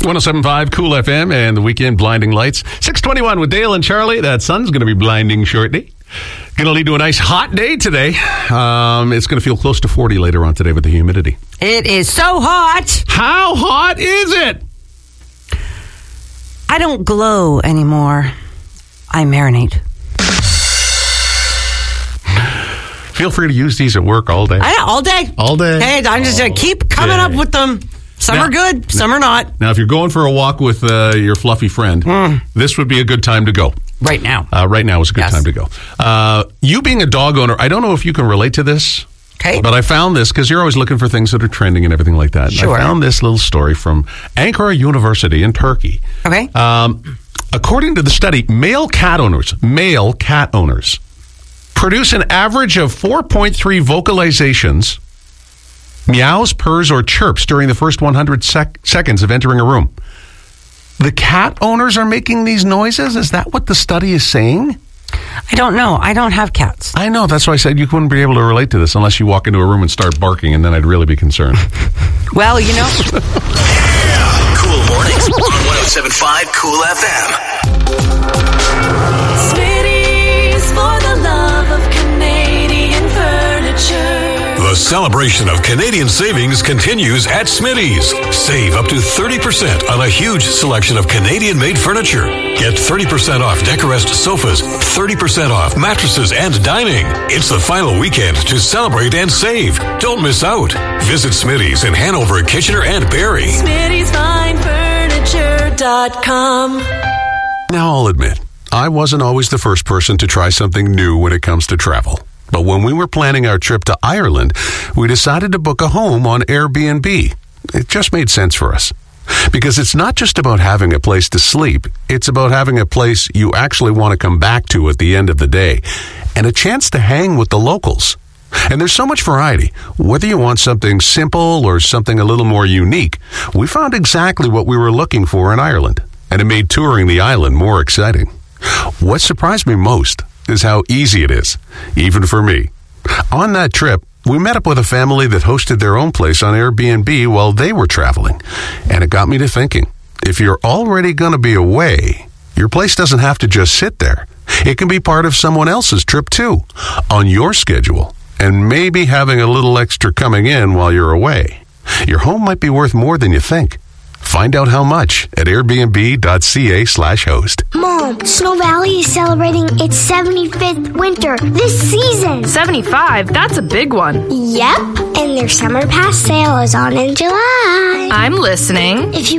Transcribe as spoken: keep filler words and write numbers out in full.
one oh seven point five Cool F M and the Weekend Blinding Lights. six twenty-one with Dale and Charlie. That sun's going to be blinding shortly. Going to lead to a nice hot day today. Um, it's going to feel close to forty later on today with the humidity. It is so hot. How hot is it? I don't glow anymore. I marinate. Feel free to use these at work all day. I know, all day. All day. Hey, I'm just going to keep coming day. up with them. Some Now- are good, some are not. Now, if you're going for a walk with uh, your fluffy friend, Mm. this would be a good time to go. Right now. Uh, right now is a good Yes. time to go. Uh, you being a dog owner, I don't know if you can relate to this. Okay. But I found this because you're always looking for things that are trending and everything like that. And Sure. I found this little story from Ankara University in Turkey. Okay. Um, according to the study, male cat owners, male cat owners, produce an average of four point three vocalizations, meows, purrs, or chirps during the first one hundred sec- seconds of entering a room. The cat owners are making these noises? Is that what the study is saying? I don't know. I don't have cats. I know. That's why I said you wouldn't be able to relate to this unless you walk into a room and start barking, and then I'd really be concerned. Well, you know. Yeah. Cool mornings on one oh seven point five Cool F M. Smitty's for the love of Canadian furniture. The celebration of Canadian savings continues at Smitty's. Save up to thirty percent on a huge selection of Canadian-made furniture. Get thirty percent off Decorest sofas, thirty percent off mattresses and dining. It's the final weekend to celebrate and save. Don't miss out. Visit Smitty's in Hanover, Kitchener, and Barrie. Smitty's Fine Furniture dot com. Now, I'll admit, I wasn't always the first person to try something new when it comes to travel. But when we were planning our trip to Ireland, we decided to book a home on Airbnb. It just made sense for us. Because it's not just about having a place to sleep, it's about having a place you actually want to come back to at the end of the day, and a chance to hang with the locals. And there's so much variety. Whether you want something simple or something a little more unique, we found exactly what we were looking for in Ireland, and it made touring the island more exciting. What surprised me most is how easy it is, even for me. On that trip, we met up with a family that hosted their own place on Airbnb while they were traveling. And it got me to thinking, if you're already going to be away, your place doesn't have to just sit there. It can be part of someone else's trip too, on your schedule, and maybe having a little extra coming in while you're away. Your home might be worth more than you think. Find out how much at airbnb.ca slash host. Mom, Snow Valley is celebrating its seventy-fifth winter this season. seventy-five? That's a big one. Yep, and their summer pass sale is on in July. I'm listening. If you